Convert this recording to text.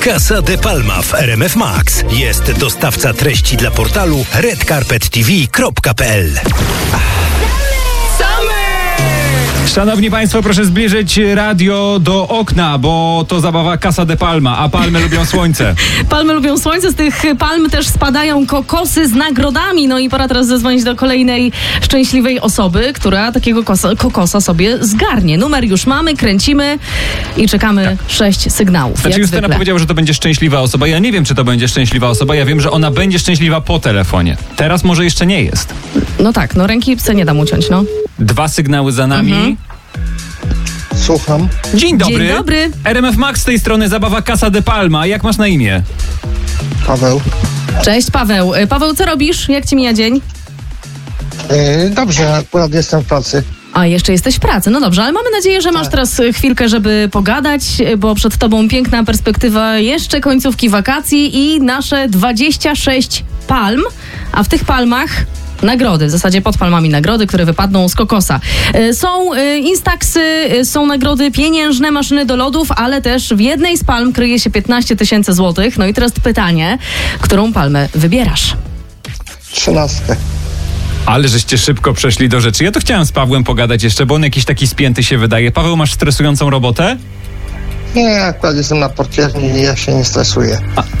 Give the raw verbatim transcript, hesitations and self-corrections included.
Casa de Palma w R M F Max. Jest dostawca treści dla portalu red carpet t v kropka p l. Szanowni Państwo, proszę zbliżyć radio do okna, bo to zabawa Casa de Palma, a palmy lubią słońce. Palmy lubią słońce, z tych palm też spadają kokosy z nagrodami. No i pora teraz zadzwonić do kolejnej szczęśliwej osoby, która takiego kosa, kokosa sobie zgarnie. Numer już mamy, kręcimy i czekamy tak. sześć sygnałów. Znaczy Justyna powiedziała, że to będzie szczęśliwa osoba. Ja nie wiem, czy to będzie szczęśliwa osoba. Ja wiem, że ona będzie szczęśliwa po telefonie. Teraz może jeszcze nie jest. No tak, no ręki pse nie dam uciąć, no. Dwa sygnały za nami. Mhm. Słucham. Dzień dobry. Dzień dobry. R M F Max z tej strony, zabawa Casa de Palma. Jak masz na imię? Paweł. Cześć Paweł. Paweł, co robisz? Jak ci mija dzień? Yy, dobrze, akurat jestem w pracy. A, jeszcze jesteś w pracy. No dobrze, ale mamy nadzieję, że masz teraz chwilkę, żeby pogadać, bo przed tobą piękna perspektywa jeszcze końcówki wakacji i nasze dwadzieścia sześć palm, a w tych palmach nagrody, w zasadzie pod palmami nagrody, które wypadną z kokosa. Są Instaxy, są nagrody pieniężne, maszyny do lodów, ale też w jednej z palm kryje się piętnaście tysięcy złotych. No i teraz pytanie, którą palmę wybierasz? Trzynastkę. Ale żeście szybko przeszli do rzeczy. Ja to chciałem z Pawłem pogadać jeszcze, bo on jakiś taki spięty się wydaje. Paweł, masz stresującą robotę? Nie, akurat jestem na portierni i ja się nie stresuję. A,